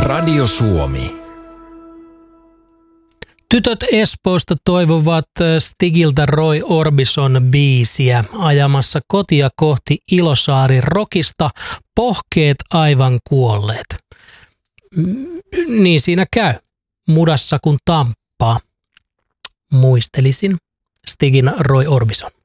Radio Suomi. Tytöt Espoosta toivovat Stigiltä Roy Orbison biisiä ajamassa kotia kohti Ilosaari Rockista pohkeet aivan kuolleet. Niin siinä käy. Mudassa kun tamppaa. Muistelisin Stigin Roy Orbison.